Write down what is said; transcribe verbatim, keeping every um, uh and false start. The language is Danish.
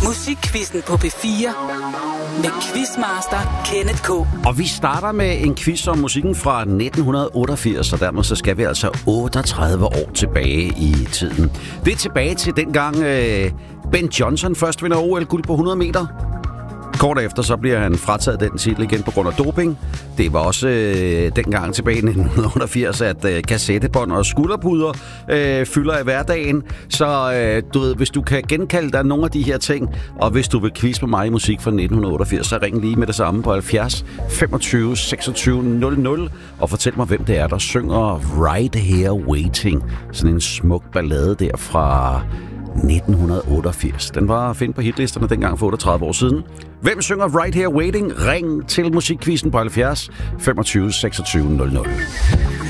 Musikquizzen på P fire med Quizmaster Kenneth K. Og vi starter med en quiz om musikken fra nitten otteogfirs, og dermed så skal vi altså otteogtredive år tilbage i tiden. Det er tilbage til dengang øh, Ben Johnson først vinder O L-guld på hundrede meter. Kort efter så bliver han frataget den titel igen på grund af doping. Det var også øh, dengang tilbage i nitten otteogfirs, at øh, kassettebånd og skulderpuder øh, fylder i hverdagen. Så øh, du ved, hvis du kan genkalde dig nogle af de her ting, og hvis du vil quiz på mig i musik fra nitten otteogfirs, så ring lige med det samme på halvfjerds femogtyve seksogtyve nul nul og fortæl mig, hvem det er, der synger Right Here Waiting. Sådan en smuk ballade der fra nitten otteogfirs. Den var at finde på hitlisterne dengang for otteogtredive år siden. Hvem synger Right Here Waiting? Ring til musikquizzen på halvfjerds femogtyve seksogtyve nul nul.